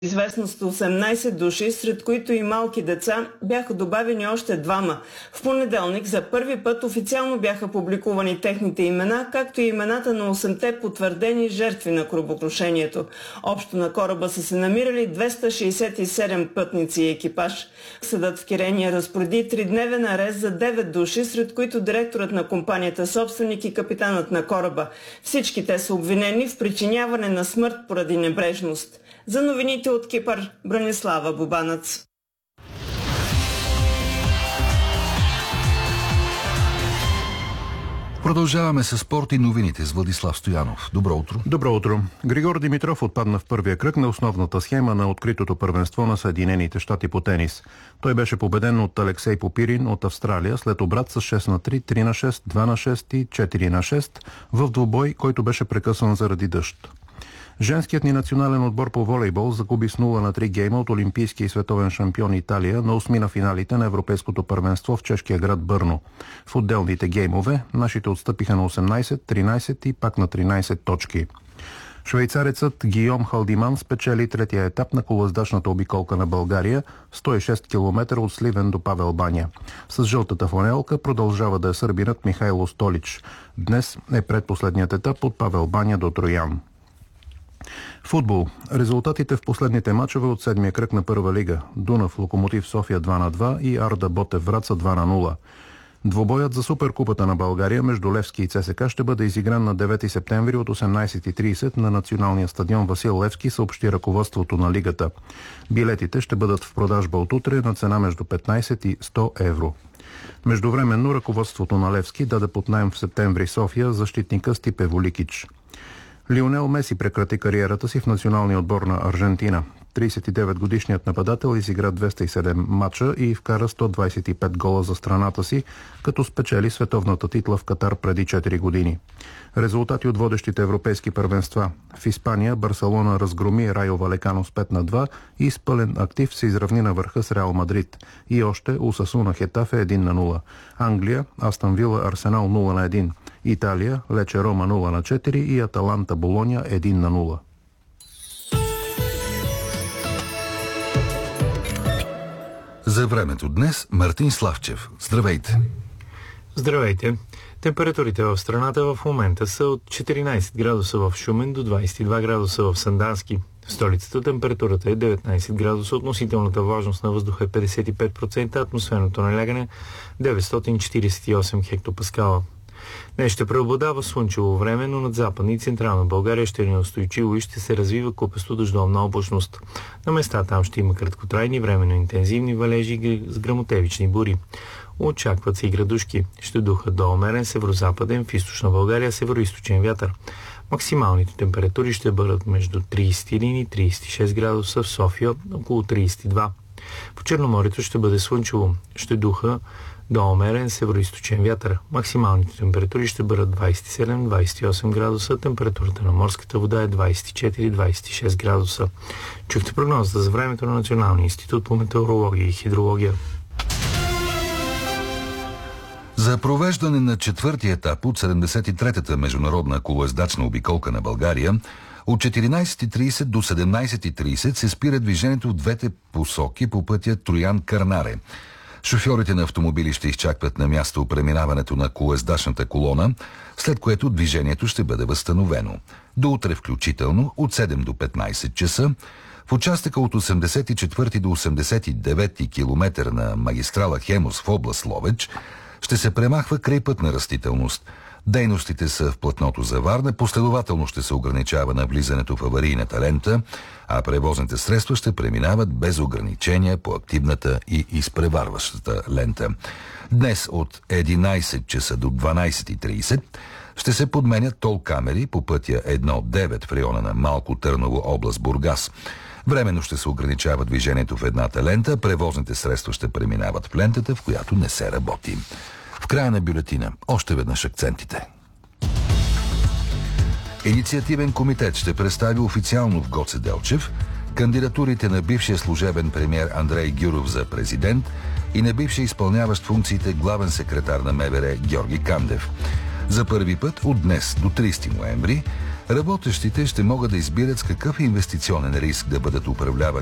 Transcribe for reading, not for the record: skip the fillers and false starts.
известност 18 души, сред които и малки деца, бяха добавени още двама. В понеделник за първи път официално бяха публикувани техните имена, както и имената на 8-те потвърдени жертви на корабокрушението. Общо на кораба са се намирали 267 пътници и екипаж. Съдът в Кирения разпореди 3-дневен арест за 9 души, сред които директорът на компанията собственик и капитанът на кораба. Всички те са обвинени в причиняване на смърт поради небрежност. За новините от Кипър, Бранислава Бубанец. Продължаваме с спорт и новините с Владислав Стоянов. Добро утро. Добро утро. Григор Димитров отпадна в първия кръг на основната схема на откритото първенство на Съединените щати по тенис. Той беше победен от Алексей Попирин от Австралия след обрат с 6-3, 3-6, 2-6 и 4-6 в двубой, който беше прекъсан заради дъжд. Женският ни национален отбор по волейбол загуби с 0-3 гейма от олимпийски и световен шампион Италия на осми на финалите на Европейското първенство в чешкия град Бърно. В отделните геймове нашите отстъпиха на 18, 13 и пак на 13 точки. Швейцарецът Гийом Халдиман спечели третия етап на колоездачната обиколка на България, 106 км от Сливен до Павел баня. С жълтата фланелка продължава да е сърбинът Михайло Столич. Днес е предпоследният етап от Павел баня до Троян. Футбол. Резултатите в последните мачове от седмия кръг на първа лига. Дунав Локомотив София 2-2 и Арда Ботев Враца 2-0. Двобоят за Суперкупата на България между Левски и ЦСКА ще бъде изигран на 9 септември от 18:30 на националния стадион Васил Левски, съобщи ръководството на лигата. Билетите ще бъдат в продажба от утре на цена между 15 и 100 евро. Междувременно ръководството на Левски даде под наем в септември София защитника Стипе Воликич. Лионел Меси прекрати кариерата си в националния отбор на Аржентина. 39-годишният нападател изигра 207 мача и вкара 125 гола за страната си, като спечели световната титла в Катар преди 4 години. Резултати от водещите европейски първенства. В Испания Барселона разгроми Райо Валекано с 5-2 и с пълен актив се изравни на върха с Реал Мадрид. И още Осасуна Хетафе 1-0. Англия Астън Вила Арсенал 0-1. Италия Лече Рома 0-4 и Аталанта Болоня 1-0. За времето днес Мартин Славчев. Здравейте! Здравейте! Температурите в страната в момента са от 14 градуса в Шумен до 22 градуса в Сандански. В столицата температурата е 19 градуса, относителната влажност на въздуха е 55%, атмосферното налягане 948 хектопаскала. Днес ще преобладава слънчево време, но над Западна и Централна България ще е неустойчиво и ще се развива купесто дъждовна облачност. На места там ще има краткотрайни, временно интензивни валежи с гръмотевични бури. Очакват се и градушки. Ще духа до умерен северозападен, в източна България североизточен вятър. Максималните температури ще бъдат между 31 и 36 градуса, в София около 32. По Черноморието ще бъде слънчево. Ще духа до умерен североизточен вятър. Максималните температури ще бъдат 27-28 градуса. Температурата на морската вода е 24-26 градуса. Чухте прогнозата за времето на Националния институт по метеорология и хидрология. За провеждане на четвъртия етап от 73-та международна колоездачна обиколка на България от 14:30 до 17:30 се спира движението в двете посоки по пътя Троян-Кърнаре. Шофьорите на автомобили ще изчакват на място преминаването на колоездачната колона, след което движението ще бъде възстановено. До утре включително от 7 до 15 часа в участъка от 84 до 89 км на магистрала Хемус в област Ловеч ще се премахва крайпътна растителност. Дейностите са в платното за Варна, последователно ще се ограничава на влизането в аварийната лента, а превозните средства ще преминават без ограничения по активната и изпреварващата лента. Днес от 11 часа до 12:30 ще се подменят тол камери по пътя 1-9 в района на Малко Търново, област Бургас. Временно ще се ограничава движението в едната лента, превозните средства ще преминават в лентата, в която не се работи. В края на бюлетина още веднъж акцентите. Инициативен комитет ще представи официално в Гоце Делчев кандидатурите на бившия служебен премиер Андрей Гюров за президент и на бившия изпълняващ функциите главен секретар на МВР Георги Кандев. За първи път от днес до 30 ноември работещите ще могат да избират с какъв инвестиционен риск да бъдат управлявани